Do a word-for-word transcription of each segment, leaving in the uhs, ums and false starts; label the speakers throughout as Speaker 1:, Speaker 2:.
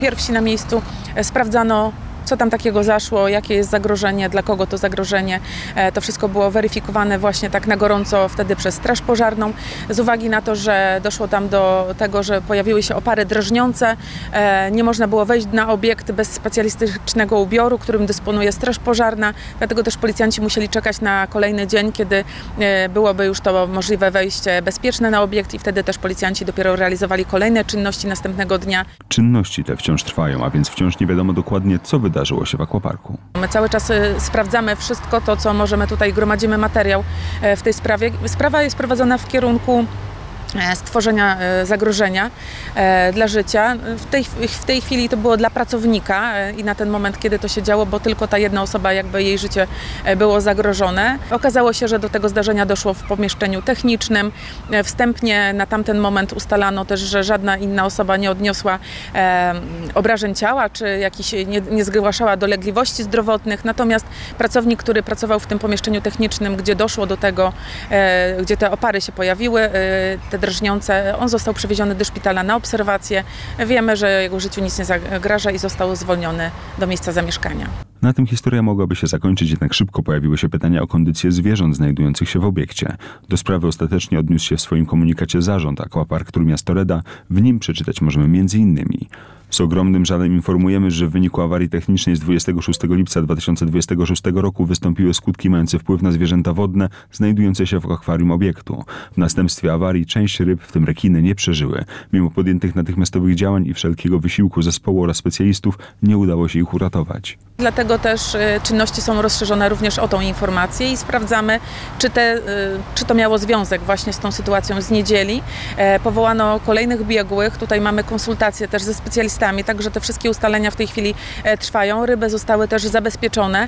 Speaker 1: Pierwsi na miejscu sprawdzano, co tam takiego zaszło, jakie jest zagrożenie, dla kogo to zagrożenie. To wszystko było weryfikowane właśnie tak na gorąco wtedy przez Straż Pożarną. Z uwagi na to, że doszło tam do tego, że pojawiły się opary drażniące, nie można było wejść na obiekt bez specjalistycznego ubioru, którym dysponuje Straż Pożarna. Dlatego też policjanci musieli czekać na kolejny dzień, kiedy byłoby już to możliwe wejście bezpieczne na obiekt i wtedy też policjanci dopiero realizowali kolejne czynności następnego dnia.
Speaker 2: Czynności te wciąż trwają, a więc wciąż nie wiadomo dokładnie, co wydarzyło się w akwaparku.
Speaker 1: My cały czas sprawdzamy wszystko to, co możemy tutaj, gromadzimy materiał w tej sprawie. Sprawa jest prowadzona w kierunku stworzenia zagrożenia dla życia. W tej, w tej chwili to było dla pracownika i na ten moment, kiedy to się działo, bo tylko ta jedna osoba, jakby jej życie było zagrożone. Okazało się, że do tego zdarzenia doszło w pomieszczeniu technicznym. Wstępnie na tamten moment ustalano też, że żadna inna osoba nie odniosła e, obrażeń ciała, czy jakiś, nie, nie zgłaszała dolegliwości zdrowotnych. Natomiast pracownik, który pracował w tym pomieszczeniu technicznym, gdzie doszło do tego, e, gdzie te opary się pojawiły, e, te drażniące, on został przewieziony do szpitala na obserwację. Wiemy, że jego życiu nic nie zagraża i został zwolniony do miejsca zamieszkania.
Speaker 2: Na tym historia mogłaby się zakończyć, jednak szybko pojawiły się pytania o kondycję zwierząt znajdujących się w obiekcie. Do sprawy ostatecznie odniósł się w swoim komunikacie zarząd Aquapark Trójmiasto Reda. W nim przeczytać możemy między innymi: z ogromnym żalem informujemy, że w wyniku awarii technicznej z dwudziestego szóstego lipca dwa tysiące dwudziestego szóstego roku wystąpiły skutki mające wpływ na zwierzęta wodne znajdujące się w akwarium obiektu. W następstwie awarii część ryb, w tym rekiny, nie przeżyły. Mimo podjętych natychmiastowych działań i wszelkiego wysiłku zespołu oraz specjalistów nie udało się ich uratować.
Speaker 1: Dlatego też czynności są rozszerzone również o tą informację i sprawdzamy, czy, te, czy to miało związek właśnie z tą sytuacją z niedzieli. Powołano kolejnych biegłych, tutaj mamy konsultacje też ze specjalistami, także te wszystkie ustalenia w tej chwili trwają. Ryby zostały też zabezpieczone,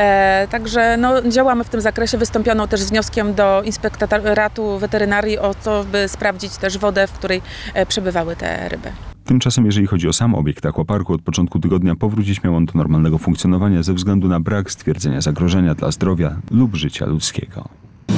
Speaker 1: także no, działamy w tym zakresie. Wystąpiono też z wnioskiem do Inspektoratu Weterynarii o to, by sprawdzić też wodę, w której przebywały te ryby.
Speaker 2: Tymczasem, jeżeli chodzi o sam obiekt akwaparku, od początku tygodnia powrócić miał on do normalnego funkcjonowania ze względu na brak stwierdzenia zagrożenia dla zdrowia lub życia ludzkiego.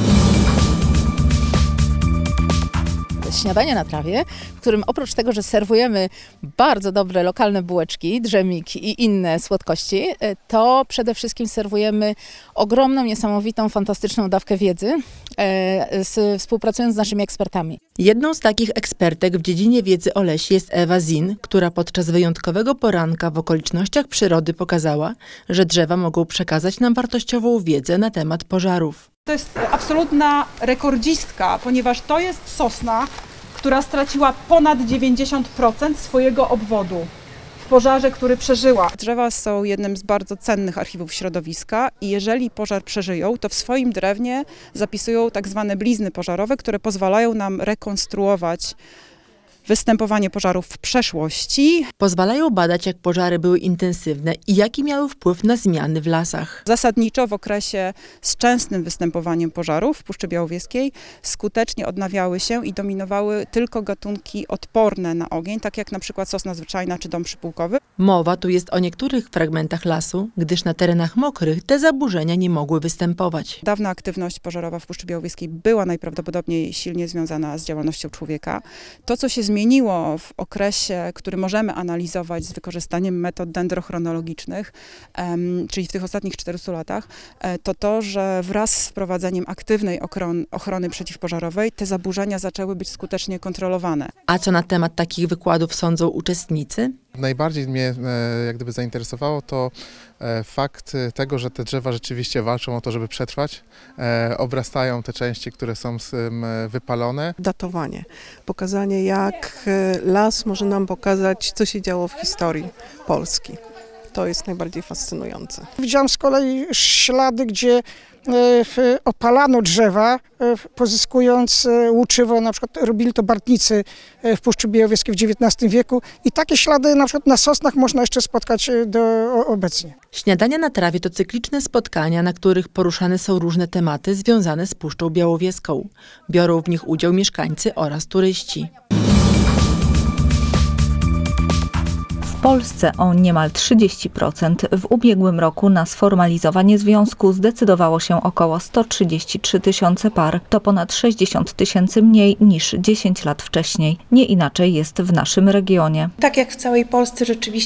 Speaker 3: Śniadanie na trawie, w którym oprócz tego, że serwujemy bardzo dobre lokalne bułeczki, dżemik i inne słodkości, to przede wszystkim serwujemy ogromną, niesamowitą, fantastyczną dawkę wiedzy, e, z, współpracując z naszymi ekspertami.
Speaker 4: Jedną z takich ekspertek w dziedzinie wiedzy o lesie jest Ewa Zin, która podczas wyjątkowego poranka w okolicznościach przyrody pokazała, że drzewa mogą przekazać nam wartościową wiedzę na temat pożarów.
Speaker 5: To jest absolutna rekordzistka, ponieważ to jest sosna, która straciła ponad dziewięćdziesiąt procent swojego obwodu w pożarze, który przeżyła. Drzewa są jednym z bardzo cennych archiwów środowiska i jeżeli pożar przeżyją, to w swoim drewnie zapisują tak zwane blizny pożarowe, które pozwalają nam rekonstruować występowanie pożarów w przeszłości.
Speaker 4: Pozwalają badać, jak pożary były intensywne i jaki miały wpływ na zmiany w lasach.
Speaker 5: Zasadniczo w okresie z częstym występowaniem pożarów w Puszczy Białowieskiej skutecznie odnawiały się i dominowały tylko gatunki odporne na ogień, tak jak na przykład sosna zwyczajna czy dąb przypułkowy.
Speaker 4: Mowa tu jest o niektórych fragmentach lasu, gdyż na terenach mokrych te zaburzenia nie mogły występować.
Speaker 5: Dawna aktywność pożarowa w Puszczy Białowieskiej była najprawdopodobniej silnie związana z działalnością człowieka. To, co się zmieniło w okresie, który możemy analizować z wykorzystaniem metod dendrochronologicznych, um, czyli w tych ostatnich czterystu latach, to to, że wraz z wprowadzeniem aktywnej ochron- ochrony przeciwpożarowej te zaburzenia zaczęły być skutecznie kontrolowane.
Speaker 4: A co na temat takich wykładów sądzą uczestnicy?
Speaker 6: Najbardziej mnie e, jak gdyby zainteresowało to e, fakt tego, że te drzewa rzeczywiście walczą o to, żeby przetrwać. E, obrastają te części, które są z, e, wypalone.
Speaker 7: Datowanie, pokazanie, jak las może nam pokazać, co się działo w historii Polski. To jest najbardziej fascynujące.
Speaker 8: Widziałam z kolei ślady, gdzie opalano drzewa, pozyskując łuczywo, na przykład robili to bartnicy w Puszczy Białowieskiej w dziewiętnastym wieku i takie ślady na przykład na sosnach można jeszcze spotkać do obecnie.
Speaker 4: Śniadania na trawie to cykliczne spotkania, na których poruszane są różne tematy związane z Puszczą Białowieską. Biorą w nich udział mieszkańcy oraz turyści.
Speaker 9: W Polsce o niemal trzydzieści procent. W ubiegłym roku na sformalizowanie związku zdecydowało się około sto trzydzieści trzy tysiące par. To ponad sześćdziesiąt tysięcy mniej niż dziesięć lat wcześniej. Nie inaczej jest w naszym regionie.
Speaker 10: Tak jak w całej Polsce rzeczywiście